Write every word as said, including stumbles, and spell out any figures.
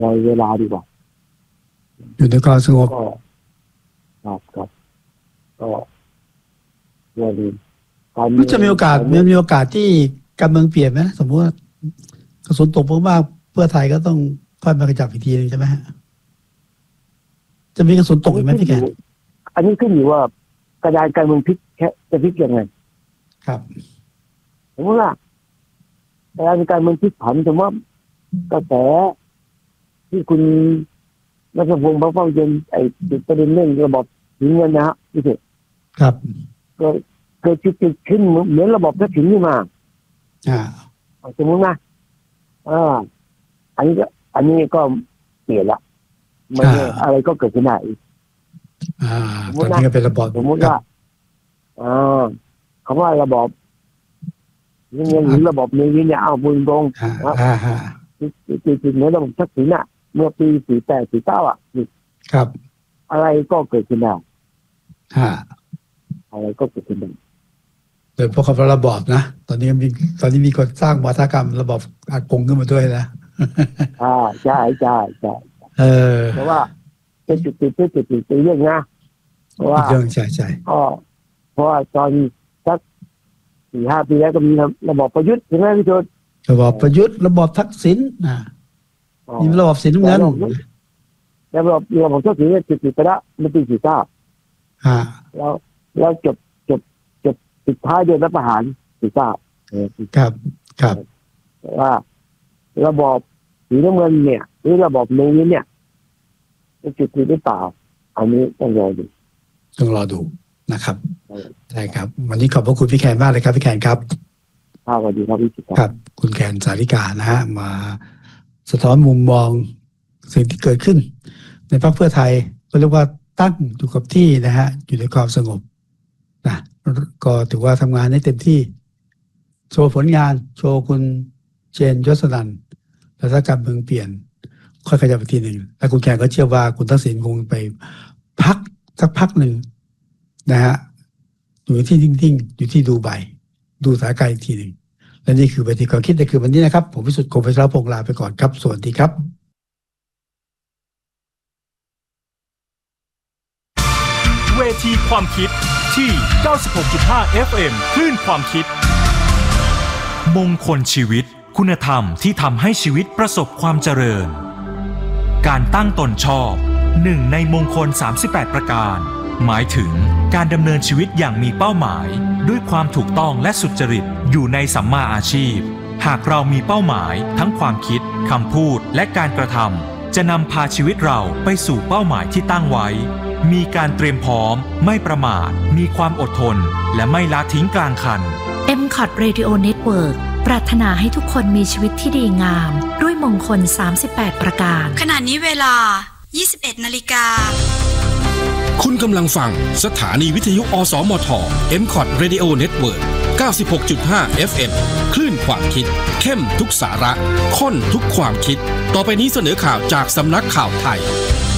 ในเวลาดีกว่าอยู่ในความสงบก็ครับครับก็อย่าลืมมันจะมีโอกาสมันมีโอกาสที่การเมืองเปลี่ยนไหมสมมติว่ากระสุนตกมากๆเพื่อไทยก็ต้องค่อยมากระจับอีกทีนึงใช่ไหมฮะจะมีกระสุนตกอีกไหมพี่แกอันนี้ขึ้นอยู่ว่ากระดานการเมืองพลิกแค่จะพลิกยังไงครับสมมติว่ากระดานการเมืองพลิกผันสมมติว่ากระแสที่คุณรัฐพงศ์พระเฝ้าเย็นไอ้ประเด็นเรื่องระบบถึงเงินนะฮะพี่เสกครับก็เกิดจุดขึ้นเหมือนระบบทักษิณขึ้นมาอ่าสมมตินะอ่าอันนี้ก็อันนี้ก็เปลี่ยนละมันอะไรก็เกิดขึ้นได้อ่าตอนนี้ก็เป็นระบบสมมติว่าอ่าคำว่าระบบยังไงหรือระบบนี้เนี่ยเอาบุญตรงอ่าฮะจุดจุดเหมือนระบบทักษิณน่ะเมื่อปีสี่แปดสี่เก้าอ่ะครับอะไรก็เกิดขึ้นได้ฮะอะไรก็เกิดขึ้นได้โดยพวกเขาระบอบนะตอนนี้มีตอนนี้มีคนสร้างวัฒกรรมระบอบอากงขึ้นมาด้วยนะอ่าใช่ใช่ใช่เออเพราะว่าเป็นจุดติดจุดติดเรื่องนะเพราะว่าเรื่องใช่ใช่ก็เพราะว่าตอนสักสี่ห้าปีแล้วก็มีระบอบประยุทธ์ใช่ไหมพี่ชนระบอบประยุทธ์ระบอบทักษิณนะมีระบอบสินเงินแล้วระบอบระบอบทักษิณเนี่ยจุดติดไปแล้วเมื่อปีสี่เก้าอ่าแล้วแล้วจบจบจบสุดท้ายด้วยรัฐประหารสี่เก้าครับครับว่าระบอบสีน้ำเงินเนี่ยหรือระบอบนี้เนี่ยจะจุดติดหรือเปล่าอันนี้ต้องรอดูต้องรอดูนะครับใช่ครับวันนี้ขอบพระคุณพี่แคนมากเลยครับพี่แคนครับสวัสดีครับพี่ครับคุณแคนสาริกานะฮะมาสะท้อนมุมมองสิ่งที่เกิดขึ้นในพรรคเพื่อไทยก็เรียกว่าตั้งอยู่กับที่นะฮะอยู่ในความสงบนะก็ถือว่าทำงานได้เต็มที่โชว์ผลงานโชว์คุณเจนยศนันท์แล้วถ้าการเมืองเปลี่ยนค่อยขยับไปทีหนึ่งแล้วคุณแคนก็เชื่อว่าคุณทักษิณคงไปพักสักพักหนึ่งนะฮะอยู่ที่นิ่งๆอยู่ที่ดูไบดูสถานการณ์อีกทีหนึ่งและนี่คือเวทีความคิดในคืนวันนี้นะครับผมวิสุทธิ์ คง พัชรพงษ์ลาไปก่อนครับสวัสดีครับเวทีความคิดที่ เก้าสิบหกจุดห้า เอฟ เอ็ม คลื่นความคิดมงคลชีวิตคุณธรรมที่ทำให้ชีวิตประสบความเจริญการตั้งตนชอบหนึ่งในมงคลสามสิบแปดประการหมายถึงการดำเนินชีวิตอย่างมีเป้าหมายด้วยความถูกต้องและสุจริตอยู่ในสัมมาอาชีพหากเรามีเป้าหมายทั้งความคิดคำพูดและการกระทำจะนำพาชีวิตเราไปสู่เป้าหมายที่ตั้งไว้มีการเตรียมพร้อมไม่ประมาทมีความอดทนและไม่ละทิ้งกลางคันเอ็ม คอท Radio Network ปรารถนาให้ทุกคนมีชีวิตที่ดีงามด้วยมงคลสามสิบแปดประการขณะนี้เวลา ยี่สิบเอ็ดนาฬิกาคุณกำลังฟังสถานีวิทยุอสมท เอ็ม คอท Radio Network เก้าสิบหกจุดห้า เอฟ เอ็ม คลื่นความคิดเข้มทุกสาระข้นทุกความคิดต่อไปนี้เสนอข่าวจากสำนักข่าวไทย